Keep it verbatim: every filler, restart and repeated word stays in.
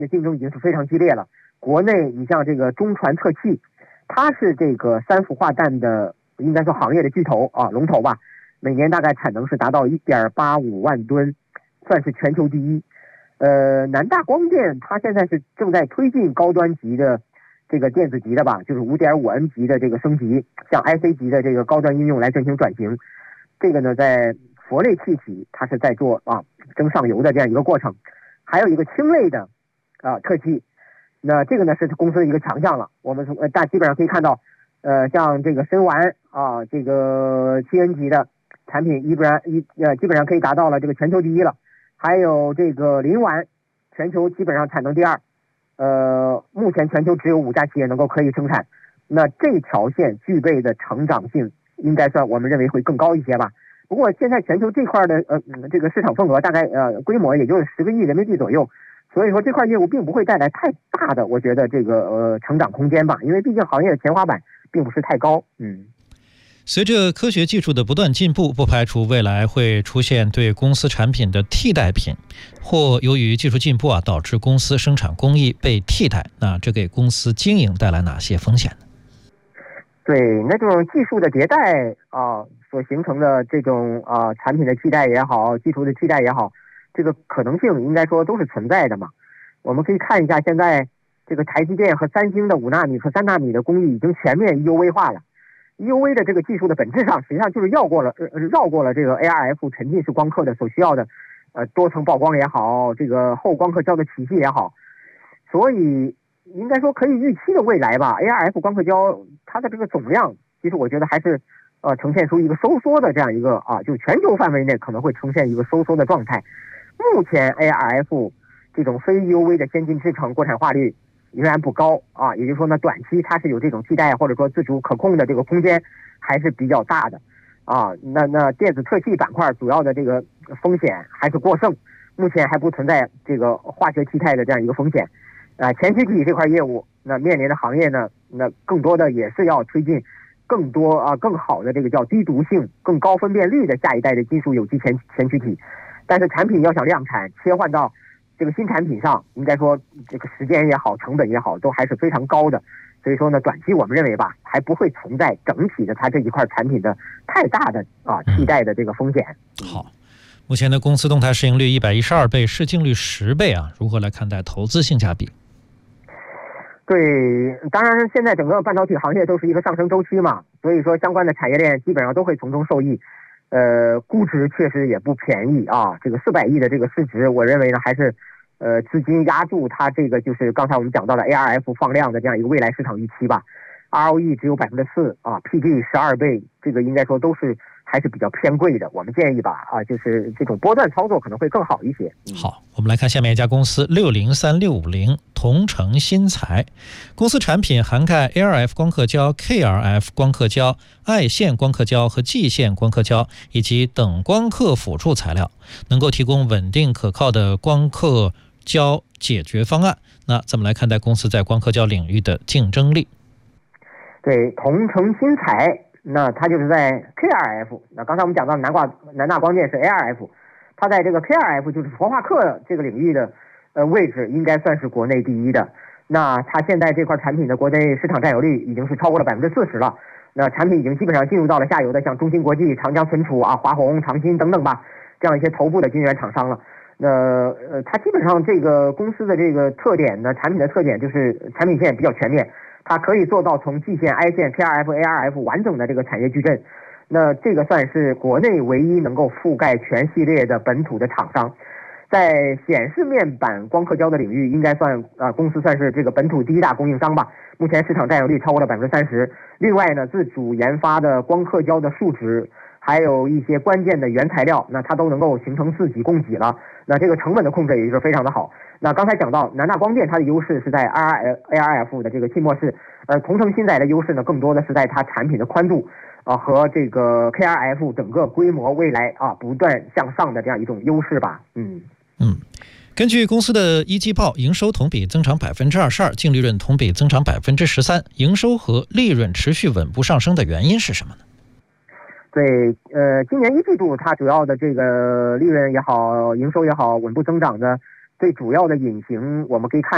的竞争已经是非常激烈了。国内你像这个中传特气，它是这个三氟化氮的应该说行业的巨头啊，龙头吧，每年大概产能是达到 一点八五万吨，算是全球第一。呃，南大光电它现在是正在推进高端级的这个电子级的吧，就是 五点五 N 级的这个升级，向 I C 级的这个高端应用来进行转型。这个呢，在氟类气体它是在做啊争上游的这样一个过程。还有一个氢类的啊特气，那这个呢是公司的一个强项了。我们从呃大基本上可以看到，呃像这个申完啊这个七 N 级的产品，基本上一呃基本上可以达到了这个全球第一了。还有这个磷烷，全球基本上产能第二，呃目前全球只有五家企业能够可以生产。那这条线具备的成长性，应该算我们认为会更高一些吧。不过现在全球这块的呃这个市场份额大概呃规模也就是十个亿人民币左右，所以说这块业务并不会带来太大的我觉得这个呃成长空间吧，因为毕竟行业的天花板并不是太高。嗯。 随着科学技术的不断进步，不排除未来会出现对公司产品的替代品，或由于技术进步啊导致公司生产工艺被替代，那这给公司经营带来哪些风险呢？ 对，那种技术的迭代啊，所形成的这种啊产品的替代也好，技术的替代也好，这个可能性应该说都是存在的嘛。我们可以看一下现在这个台积电和三星的五纳米和三纳米的工艺已经全面 E U V 化了。E U V 的这个技术的本质上，实际上就是绕过了呃绕过了这个 A R F 沉浸式光刻的所需要的呃多层曝光也好，这个后光刻胶的体系也好，所以应该说可以预期的未来吧 ，A R F 光刻胶它的这个总量，其实我觉得还是呃呈现出一个收缩的这样一个啊，就全球范围内可能会呈现一个收缩的状态。目前 A R F 这种非 E U V 的先进制程国产化率仍然不高啊，也就是说呢，短期它是有这种替代或者说自主可控的这个空间还是比较大的啊。那那电子特气板块主要的这个风险还是过剩，目前还不存在这个化学替代的这样一个风险。啊，前驱体这块业务，那面临的行业呢，那更多的也是要推进更多啊更好的这个叫低毒性、更高分辨率的下一代的金属有机前前驱体，但是产品要想量产，切换到这个新产品上，应该说这个时间也好，成本也好，都还是非常高的。所以说呢，短期我们认为吧，还不会存在整体的它这一块产品的太大的啊替代的这个风险。 嗯、好，目前的公司动态市盈率一百一十二倍，市净率十倍啊，如何来看待投资性价比？ 对，当然现在整个半导体行业都是一个上升周期嘛，所以说相关的产业链基本上都会从中受益。呃，估值确实也不便宜啊，这个四百亿的这个市值，我认为呢还是呃资金压住它这个就是刚才我们讲到的 A R F 放量的这样一个未来市场预期吧。R O E 只有百分之四啊 ，P B 十二倍，这个应该说都是还是比较偏贵的。我们建议吧，啊，就是这种波段操作可能会更好一些。 嗯、好，我们来看下面一家公司六零三六五零同程新材，公司产品涵盖 A R F 光刻胶、K R F 光刻胶、爱线光刻胶和季线光刻胶以及等光刻辅助材料，能够提供稳定可靠的光刻胶解决方案。那怎么来看待公司在光刻胶领域的竞争力？ 对，同程新材，那它就是在 K R F， 那刚才我们讲到南挂南大光电是 A R F， 它在这个 K R F 就是氟化克这个领域的呃位置应该算是国内第一的。那它现在这块产品的国内市场占有率已经是超过了百分之四十了。那产品已经基本上进入到了下游的像中芯国际、长江存储啊、华虹、长鑫等等吧，这样一些头部的晶圆厂商了。那呃，它基本上这个公司的这个特点呢，产品的特点就是产品线比较全面。它可以做到从季线、I 线、K R F、A R F 完整的这个产业矩阵，那这个算是国内唯一能够覆盖全系列的本土的厂商。在显示面板光刻胶的领域，应该算啊、呃、公司算是这个本土第一大供应商吧。目前市场占有率超过了百分之三十。另外呢，自主研发的光刻胶的树脂，还有一些关键的原材料，那它都能够形成自己供给了。那这个成本的控制也是非常的好。那刚才讲到南大光电，它的优势是在 R A R F 的这个浸没式，而同程新材的优势呢，更多的是在它产品的宽度啊和这个 K R F 整个规模未来啊不断向上的这样一种优势吧。嗯嗯，根据公司的一季报，营收同比增长百分之二十二，净利润同比增长百分之十三，营收和利润持续稳步上升的原因是什么呢？ 对，呃，今年一季度它主要的这个利润也好，营收也好，稳步增长的最主要的引擎，我们可以看